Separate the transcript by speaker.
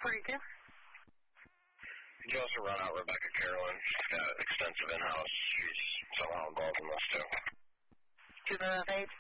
Speaker 1: 42.
Speaker 2: Could you also run out Rebecca Carolyn? She's got extensive in-house. She's somehow involved in this, too.
Speaker 1: To the vape